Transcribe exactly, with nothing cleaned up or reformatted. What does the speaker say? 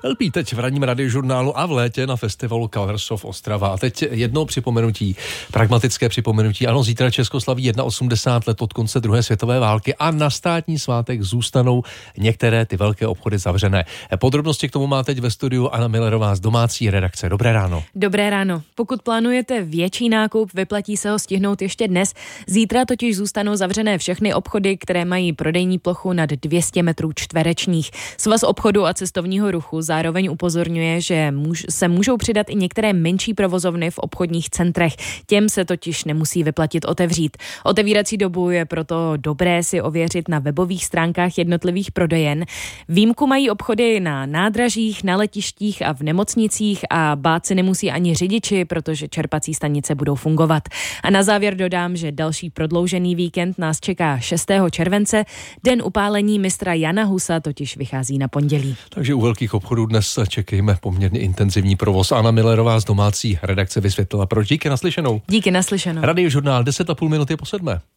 Helpí teď v ranním radiožurnálu a v létě na festivalu Colors of Ostrava. A teď jedno připomenutí, pragmatické připomenutí. Ano, zítra Česko slaví osmdesát jedna let od konce druhé světové války a na státní svátek zůstanou některé ty velké obchody zavřené. Podrobnosti k tomu má teď ve studiu Anna Millerová z domácí redakce. Dobré ráno. Dobré ráno. Pokud plánujete větší nákup, vyplatí se ho stihnout ještě dnes. Zítra totiž zůstanou zavřené všechny obchody, které mají prodejní plochu nad dvě stě metrů čtverečních. Svaz obchodu a cestovního ruchu zároveň upozorňuje, že muž, se můžou přidat i některé menší provozovny v obchodních centrech. Těm se totiž nemusí vyplatit otevřít. Otevírací dobu je proto dobré si ověřit na webových stránkách jednotlivých prodejen. Výjimku mají obchody na nádražích, na letištích a v nemocnicích a bát se nemusí ani řidiči, protože čerpací stanice budou fungovat. A na závěr dodám, že další prodloužený víkend nás čeká šestého července. Den upálení mistra Jana Husa totiž vychází na pondělí. Takže u velkých obchodů dnes čekejme poměrně intenzivní provoz. Anna Millerová z domácí redakce vysvětlila proč. Díky naslyšenou. Díky naslyšenou. Radiožurnál deset a půl minuty po sedmé.